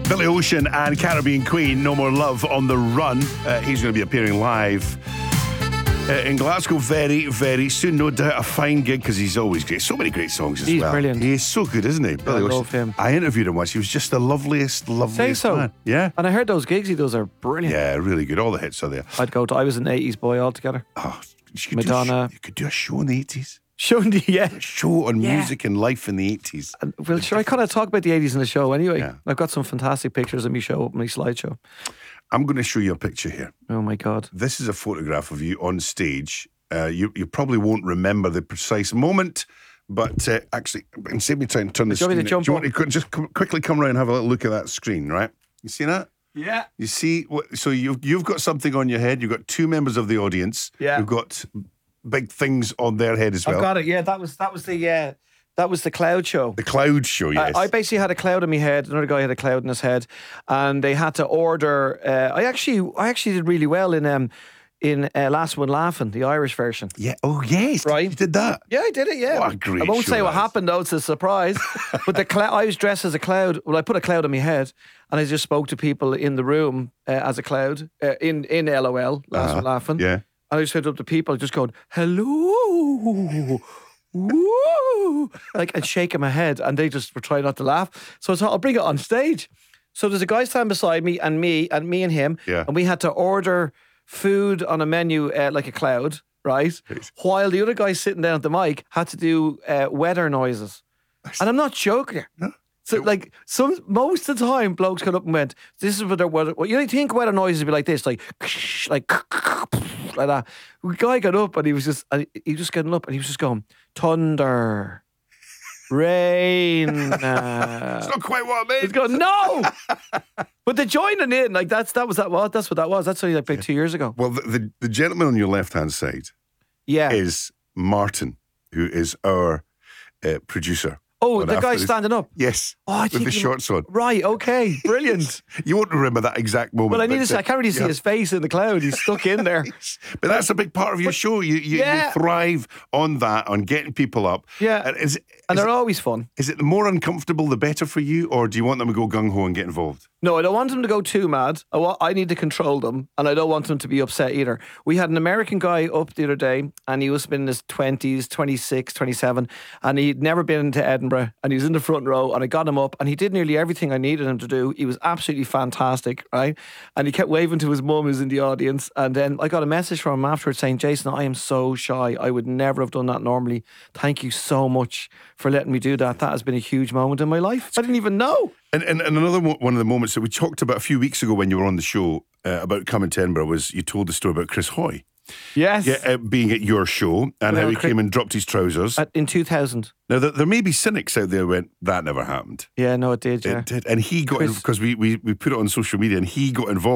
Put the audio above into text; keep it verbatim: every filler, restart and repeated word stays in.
Billy Ocean and Caribbean Queen, No More Love on the Run. Uh, he's going to be appearing live uh, in Glasgow very, very soon. No doubt a fine gig because he's always great. So many great songs as he's well. He's brilliant. He is so good, isn't he? Billy I Ocean. love him. I interviewed him once. He was just the loveliest, loveliest Say so. man. Yeah. And I heard those gigs he does are brilliant. Yeah, really good. All the hits are there. I'd go to, I was an eighties boy altogether. Oh, you could Madonna. Do a show, you could do a show in the eighties. Show, yeah. A show on yeah. music and life in the eighties. And, well, sure, I kind of talk about the eighties in the show anyway. Yeah. I've got some fantastic pictures of me show, my slideshow. I'm going to show you a picture here. Oh my God. This is a photograph of you on stage. Uh, you you probably won't remember the precise moment, but uh, actually, instead of me trying to turn the Do you want me screen, to jump do you want to co- just come, quickly come around and have a little look at that screen, right? You see that? Yeah. You see, what, so you've, you've got something on your head. You've got two members of the audience. Yeah. You've got big things on their head as well. I've got it. Yeah, that was that was the uh, that was the cloud show. The cloud show, yes. I, I basically had a cloud in my head. Another guy had a cloud in his head, and they had to order. Uh, I actually, I actually did really well in um in uh, Last One Laughing, the Irish version. Yeah. Oh yes. Right. You did that. Yeah, I did it. Yeah. What a great I won't show say what that is. happened though; it's a surprise. But the cloud, I was dressed as a cloud. Well, I put a cloud on my head, and I just spoke to people in the room uh, as a cloud uh, in in LOL, Last Uh-huh. One Laughing. Yeah. And I just went up to people, just going, hello, woo, like, and shaking my head, and they just were trying not to laugh. So I thought, I'll bring it on stage. So there's a guy standing beside me, and me, and me and him, Yeah. and we had to order food on a menu uh, like a cloud, right? Right. While the other guy sitting down at the mic had to do uh, weather noises. And I'm not joking. No. So, like, some most of the time, blokes come up and went, "This is what they're weather." Well, you know, think weather noises would be like this, like, like, like that. The guy got up and he was just, and he was just getting up and he was just going, thunder, rain. Uh, It's not quite what I meant. he's going, no, but they're joining in. Like that's that was that was that's what that was. That's only like about two years ago. Well, the, the, the gentleman on your left-hand side Yeah. is Martin, who is our uh, producer. Oh, on the After guy This. standing up. Yes, Oh, I with think the you- shorts on. Right. Okay. Brilliant. You won't remember that exact moment. Well, I need but, to see. I can't really see yeah. his face in the cloud. He's stuck in there. But that's a big part of your show. You you, Yeah. you thrive on that, on getting people up. Yeah. And is, And is, they're it, always fun. is it the more uncomfortable, the better for you, or do you want them to go gung-ho and get involved? No, I don't want them to go too mad. I, want, I need to control them, and I don't want them to be upset either. We had an American guy up the other day, and he was in his twenties, twenty-six, twenty-seven, and he'd never been to Edinburgh, and he was in the front row, and I got him up, and he did nearly everything I needed him to do. He was absolutely fantastic, right? And he kept waving to his mum who's in the audience, and then I got a message from him afterwards saying, Jason, I am so shy. I would never have done that normally. Thank you so much for letting me do that. That has been a huge moment in my life. I didn't even know. And, and, and another mo- one of the moments that we talked about a few weeks ago when you were on the show uh, about coming to Edinburgh was you told the story about Chris Hoy. Yes. Yeah, uh, being at your show and Well, how he Chris- came and dropped his trousers. At, in two thousand. Now, there, there may be cynics out there who went, that never happened. Yeah, no, it did, yeah. It did. And he got, Chris- because we, we, we put it on social media and he got involved.